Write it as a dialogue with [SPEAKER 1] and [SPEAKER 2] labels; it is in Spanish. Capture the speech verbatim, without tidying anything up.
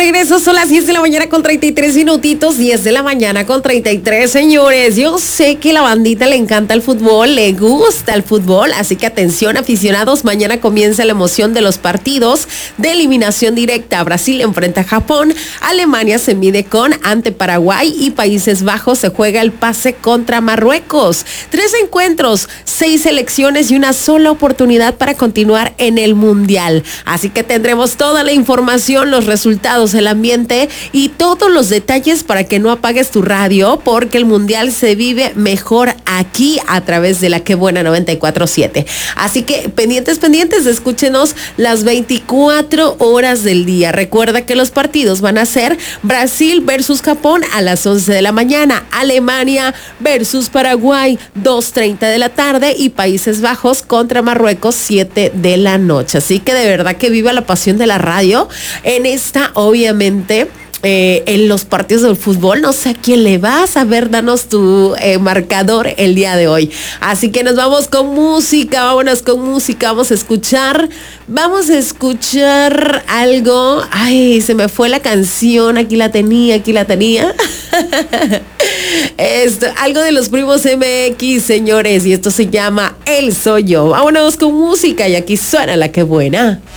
[SPEAKER 1] regreso, son las diez de la mañana con treinta y tres minutitos, diez de la mañana con treinta y tres, señores. Yo sé que la bandita le encanta el fútbol, le gusta el fútbol, así que atención, aficionados, mañana comienza la emoción de los partidos de eliminación directa. Brasil enfrenta a Japón, Alemania se mide con ante Paraguay y Países Bajos se juega el pase contra Marruecos. Tres encuentros, seis selecciones y una sola oportunidad para continuar en el Mundial. Así que tendremos toda la información, los resultados, el ambiente y todos los detalles para que no apagues tu radio, porque el Mundial se vive mejor aquí a través de la Que Buena noventa y cuatro punto siete. Así que pendientes, pendientes, escúchenos las veinticuatro horas del día. Recuerda que los partidos van a ser Brasil versus Japón a las once de la mañana, Alemania versus Paraguay dos treinta de la tarde y Países Bajos contra Marruecos siete de la noche. Así que de verdad que viva la pasión de la radio en esta, obviamente, Eh, en los partidos del fútbol. No sé a quién le vas. A ver, danos tu eh, marcador el día de hoy. Así que nos vamos con música, vámonos con música, vamos a escuchar, vamos a escuchar algo. Ay, se me fue la canción, aquí la tenía, aquí la tenía. Esto, algo de los Primos M X, señores, y esto se llama El Soy Yo. Vámonos con música y aquí suena la Que Buena.